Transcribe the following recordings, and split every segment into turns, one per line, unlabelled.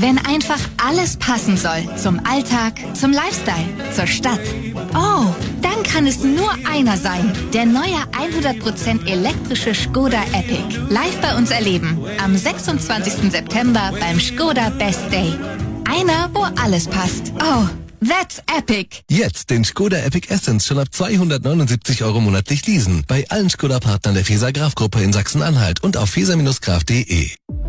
Wenn einfach alles passen soll. Zum Alltag, zum Lifestyle, zur Stadt. Oh, dann kann es nur einer sein. Der neue 100% elektrische Škoda Epic. Live bei uns erleben. Am 26. September beim Škoda Best Day. Einer, wo alles passt. Oh, that's epic.
Jetzt den Škoda Epic Essence schon ab 279 € monatlich leasen. Bei allen Škoda-Partnern der Feser Graf Gruppe in Sachsen-Anhalt und auf feser-graf.de.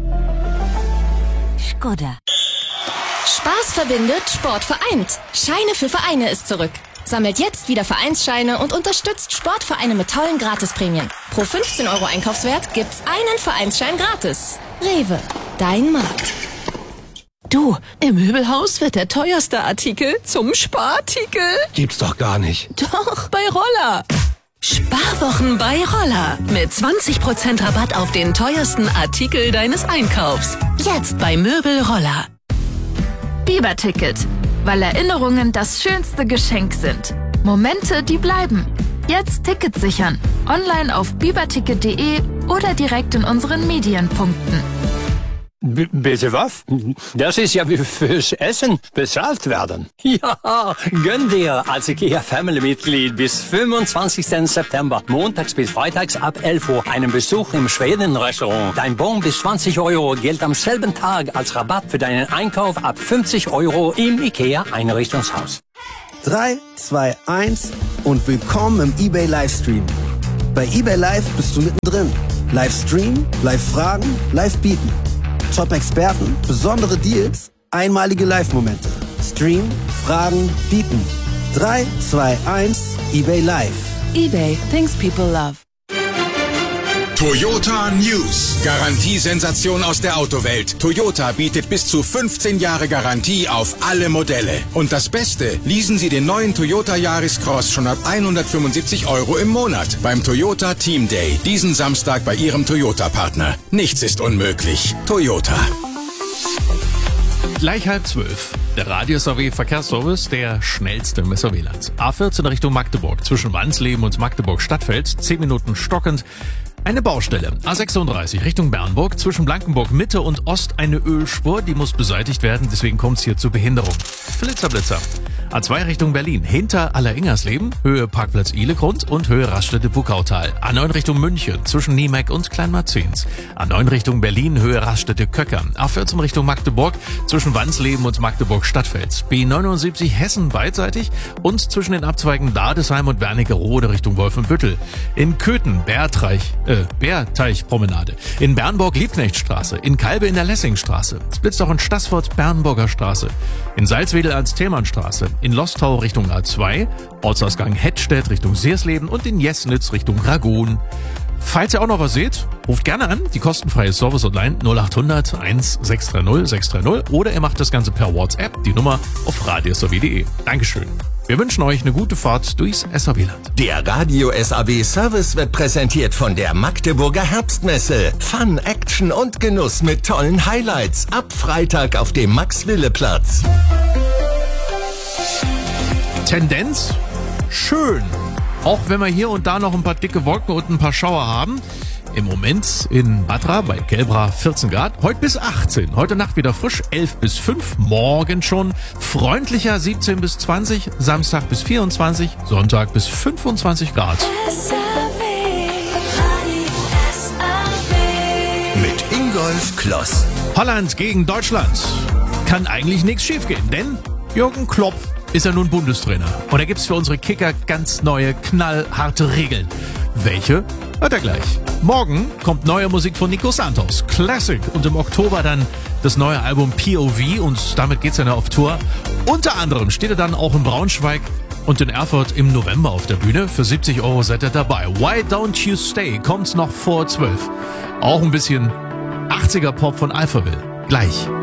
Škoda.
Spaß verbindet, Sport vereint. Scheine für Vereine ist zurück. Sammelt jetzt wieder Vereinsscheine und unterstützt Sportvereine mit tollen Gratisprämien. Pro 15 € Einkaufswert gibt's einen Vereinsschein gratis. Rewe, dein Markt.
Du, im Möbelhaus wird der teuerste Artikel zum Sparartikel.
Gibt's doch gar nicht.
Doch, bei Roller. Sparwochen bei Roller. Mit 20% Rabatt auf den teuersten Artikel deines Einkaufs. Jetzt bei Möbel Roller.
Biber-Ticket, weil Erinnerungen das schönste Geschenk sind. Momente, die bleiben. Jetzt Tickets sichern. Online auf biberticket.de oder direkt in unseren Medienpunkten.
Bitte was? Das ist ja wie fürs Essen bezahlt werden. Ja, gönn dir als IKEA-Family-Mitglied bis 25. September, montags bis freitags ab 11 Uhr, einen Besuch im Schweden-Restaurant. Dein Bon bis 20 € gilt am selben Tag als Rabatt für deinen Einkauf ab 50 € im IKEA-Einrichtungshaus.
3, 2, 1 und willkommen im eBay Livestream. Bei eBay Live bist du mittendrin. Livestream, Live-Fragen, Live-Bieten. Top-Experten, besondere Deals, einmalige Live-Momente. Stream, Fragen, bieten. 3, 2, 1, eBay Live.
eBay, things people love.
Toyota News. Garantiesensation aus der Autowelt. Toyota bietet bis zu 15 Jahre Garantie auf alle Modelle. Und das Beste, leasen Sie den neuen Toyota Yaris Cross schon ab 175 € im Monat beim Toyota Team Day. Diesen Samstag bei Ihrem Toyota-Partner. Nichts ist unmöglich. Toyota.
Gleich 11:30. Der Radio-SAW-Verkehrsservice, der schnellste im SAW-Land. A14 Richtung Magdeburg, zwischen Wansleben und Magdeburg-Stadtfeld, 10 Minuten stockend. Eine Baustelle. A36 Richtung Bernburg, zwischen Blankenburg Mitte und Ost eine Ölspur, die muss beseitigt werden, deswegen kommt es hier zu Behinderung. Blitzer. A2 Richtung Berlin, hinter Allerengersleben, Höhe Parkplatz Ihlegrund und Höhe Raststätte-Buckautal. A9 Richtung München, zwischen Niemeck und Kleinmarzens. A9 Richtung Berlin, Höhe Raststätte-Köcker. A14 Richtung Magdeburg, zwischen Wansleben und Magdeburg-Stadtfeld. B79 Hessen beidseitig und zwischen den Abzweigen Dadesheim und Wernigerode Richtung Wolfenbüttel. In Köthen, Bärteichpromenade. In Bernburg Liebknechtstraße. In Kalbe in der Lessingstraße. Splitsdorf und Stassfurt Bernburger Straße. In Salzwedel Ernst-Thälmann-Straße. In Lostau Richtung A2. Ortsausgang Hettstedt Richtung Seersleben und in Jesnitz Richtung Ragun. Falls ihr auch noch was seht, ruft gerne an. Die kostenfreie Service-Hotline 0800 1630 630 oder ihr macht das Ganze per WhatsApp. Die Nummer auf radiosaw.de. Dankeschön. Wir wünschen euch eine gute Fahrt durchs SAW-Land.
Der Radio SAW Service wird präsentiert von der Magdeburger Herbstmesse. Fun, Action und Genuss mit tollen Highlights. Ab Freitag auf dem Max-Wille-Platz.
Tendenz schön. Auch wenn wir hier und da noch ein paar dicke Wolken und ein paar Schauer haben. Im Moment in Batra bei Kelbra 14 Grad. Heute bis 18. Heute Nacht wieder frisch 11 bis 5. Morgen schon freundlicher 17 bis 20. Samstag bis 24. Sonntag bis 25 Grad.
Mit Ingolf Kloss.
Holland gegen Deutschland. Kann eigentlich nichts schiefgehen, denn Jürgen Klopp ist ja nun Bundestrainer. Und da gibt's für unsere Kicker ganz neue, knallharte Regeln. Welche? Hört ihr gleich. Morgen kommt neue Musik von Nico Santos, Classic. Und im Oktober dann das neue Album POV und damit geht's dann auf Tour. Unter anderem steht er dann auch in Braunschweig und in Erfurt im November auf der Bühne. Für 70 € seid ihr dabei. Why Don't You Stay kommt noch vor 12. Auch ein bisschen 80er Pop von Alphaville. Gleich.